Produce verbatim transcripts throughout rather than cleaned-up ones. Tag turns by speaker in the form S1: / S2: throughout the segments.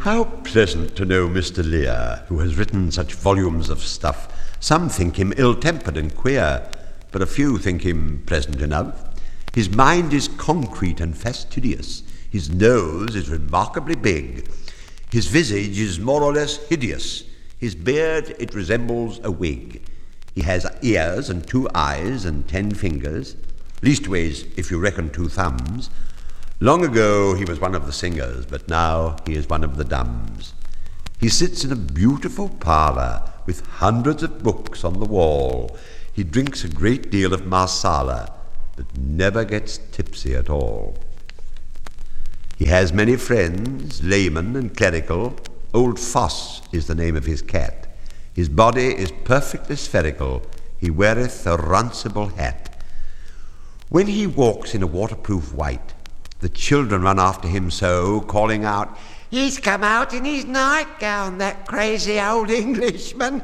S1: How pleasant to know Mister Lear, who has written such volumes of stuff. Some think him ill-tempered and queer, but a few think him pleasant enough. His mind is concrete and fastidious. His nose is remarkably big. His visage is more or less hideous. His beard, it resembles a wig. He has ears and two eyes and ten fingers, leastways, if you reckon two thumbs. Long ago he was one of the singers, but now he is one of the dumbs. He sits in a beautiful parlour with hundreds of books on the wall. He drinks a great deal of marsala, but never gets tipsy at all. He has many friends, laymen and clerical. Old Foss is the name of his cat. His body is perfectly spherical. He weareth a runcible hat. When he walks in a waterproof white, the children run after him so, calling out, "He's come out in his nightgown, that crazy old Englishman!"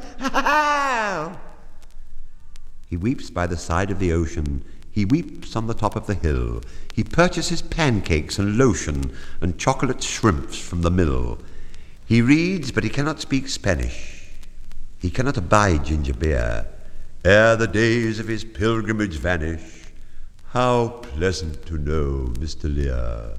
S1: He weeps by the side of the ocean. He weeps on the top of the hill. He purchases pancakes and lotion and chocolate shrimps from the mill. He reads, but he cannot speak Spanish. He cannot abide ginger beer. Ere the days of his pilgrimage vanish, how pleasant to know Mister Lear.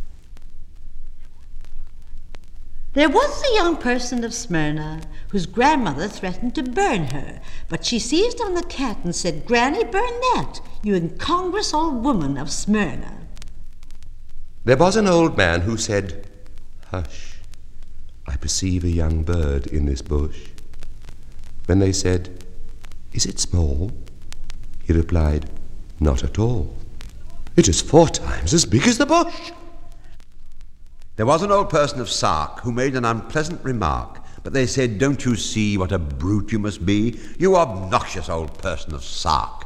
S2: There was a young person of Smyrna whose grandmother threatened to burn her, but she seized on the cat and said, "Granny, burn that, you incongruous old woman of Smyrna."
S3: There was an old man who said, "Hush, I perceive a young bird in this bush." When they said, "Is it small?" he replied, "Not at all. It is four times as big as the bush."
S1: There was an old person of Sark who made an unpleasant remark, but they said, "Don't you see what a brute you must be, you obnoxious old person of Sark?"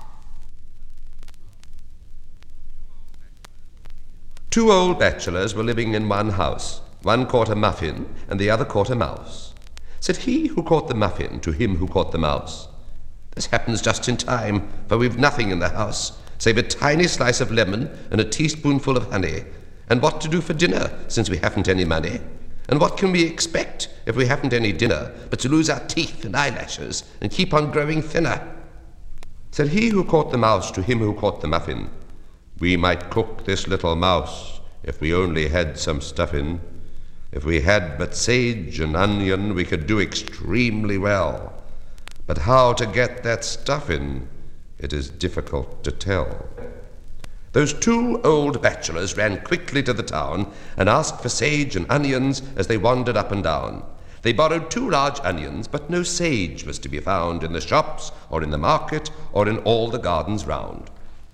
S3: Two old bachelors were living in one house. One caught a muffin, and the other caught a mouse. Said he who caught the muffin to him who caught the mouse, "This happens just in time, for we've nothing in the house, save a tiny slice of lemon and a teaspoonful of honey. And what to do for dinner, since we haven't any money? And what can we expect, if we haven't any dinner, but to lose our teeth and eyelashes and keep on growing thinner?" Said he who caught the mouse to him who caught the muffin, "We might cook this little mouse, if we only had some stuffin'. If we had but sage and onion, we could do extremely well. But how to get that stuffin', it is difficult to tell." Those two old bachelors ran quickly to the town and asked for sage and onions as they wandered up and down. They borrowed two large onions, but no sage was to be found in the shops or in the market or in all the gardens round.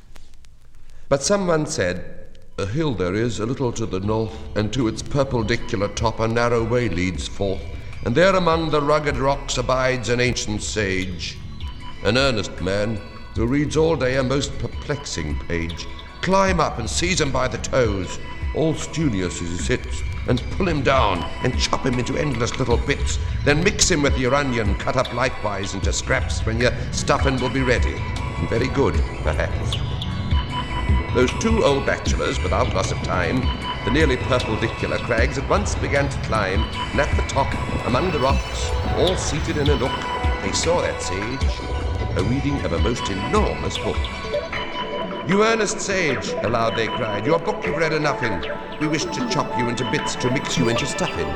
S3: But someone said, "A hill there is a little to the north, and to its perpendicular top a narrow way leads forth, and there among the rugged rocks abides an ancient sage, an earnest man, who reads all day a most perplexing page. Climb up and seize him by the toes, all studious as he sits, and pull him down and chop him into endless little bits. Then mix him with your onion, cut up likewise into scraps, when your stuffin' will be ready, and very good, perhaps." Those two old bachelors, without loss of time, the nearly perpendicular crags, at once began to climb, and at the top, among the rocks, all seated in a nook, they saw that sage, a reading of a most enormous book. "You earnest sage," aloud they cried, "your book you've read enough in. We wish to chop you into bits to mix you into stuffing."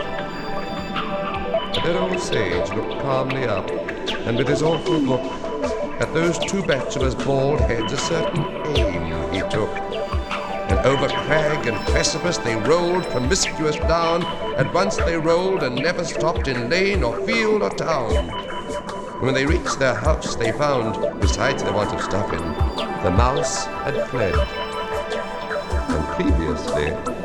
S3: But that old sage looked calmly up, and with his awful book, at those two bachelors' bald heads a certain aim he took. And over crag and precipice they rolled promiscuous down. At once they rolled and never stopped in lane or field or town. When they reached their house, they found, besides the want of stuffing, the mouse had fled. And previously,